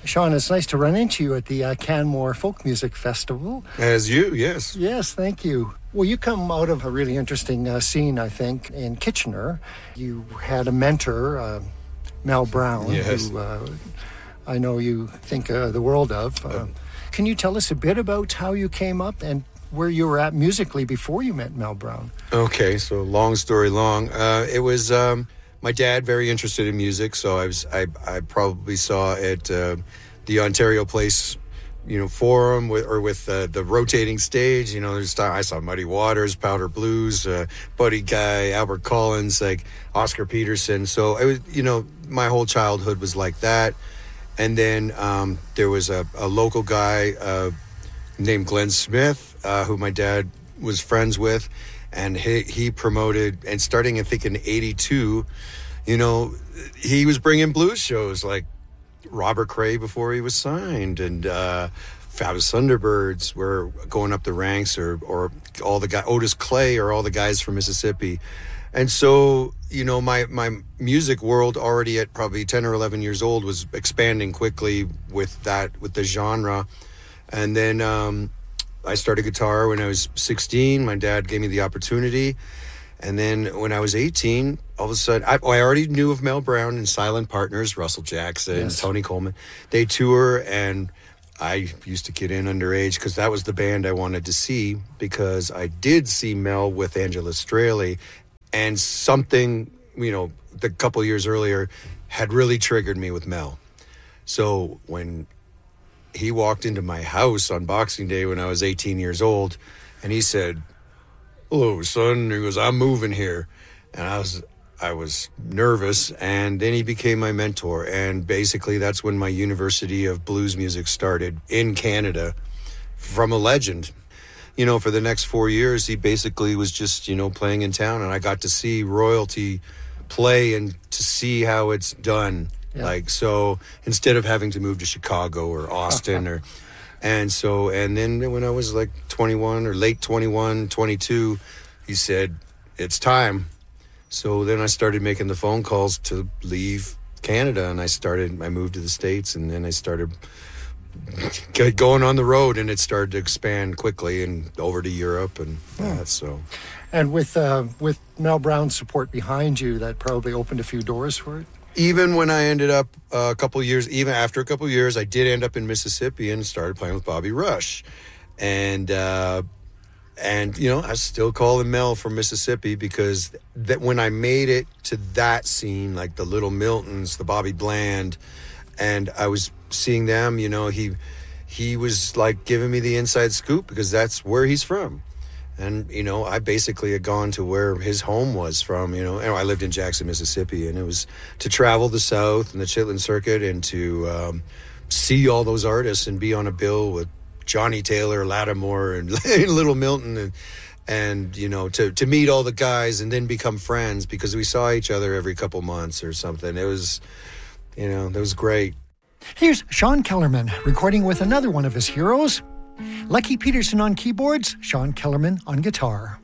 Sean, it's nice to run into you at the Canmore Folk Music Festival. As you, yes. Yes, thank you. Well, you come out of a really interesting scene, I think, in Kitchener. You had a mentor, Mel Brown, yes. who I know you think the world of. Can you tell us a bit about how you came up and where you were at musically before you met Mel Brown? Okay, so long story long. It was my dad, very interested in music, so I probably saw at the Ontario Place, forum with the rotating stage. I saw Muddy Waters, Powder Blues, Buddy Guy, Albert Collins, like Oscar Peterson. So it was, my whole childhood was like that. And then there was a local guy named Glenn Smith, who my dad was friends with, and he promoted, and starting I think in 82, he was bringing blues shows like Robert Cray before he was signed, and Fabulous Thunderbirds were going up the ranks, or all the guys, Otis Clay, or all the guys from Mississippi. And so, my music world already at probably 10 or 11 years old was expanding quickly with the genre. And then I started guitar when I was 16. My dad gave me the opportunity. And then when I was 18, all of a sudden, I already knew of Mel Brown and Silent Partners, Russell Jackson, yes. Tony Coleman. They tour, and I used to get in underage because that was the band I wanted to see, because I did see Mel with Angela Straley, and something, the couple years earlier had really triggered me with Mel. So when he walked into my house on Boxing Day when I was 18 years old, and he said, "Hello, son." He goes, "I'm moving here." And I was nervous, and then he became my mentor. And basically that's when my University of Blues Music started in Canada, from a legend. For the next 4 years, he basically was just, playing in town, and I got to see royalty play and to see how it's done. Yeah. So instead of having to move to Chicago or Austin and then when I was like 21 or late 21, 22, he said, "It's time." So then I started making the phone calls to leave Canada, and I moved to the States, and then I started going on the road, and it started to expand quickly and over to Europe and that. So, and with Mel Brown's support behind you, that probably opened a few doors for it. Even when I ended up even after a couple years, I did end up in Mississippi and started playing with Bobby Rush, and I still call him Mel from Mississippi, because that when I made it to that scene, like the Little Miltons, the Bobby Bland, and I was seeing them, he was like giving me the inside scoop, because that's where he's from. And, I basically had gone to where his home was from, and I lived in Jackson, Mississippi, and it was to travel the South and the Chitlin Circuit and to see all those artists and be on a bill with Johnny Taylor, Lattimore, and Little Milton, and to meet all the guys and then become friends, because we saw each other every couple months or something. It was, that was great. Here's Sean Kellerman recording with another one of his heroes, Lucky Peterson on keyboards, Sean Kellerman on guitar.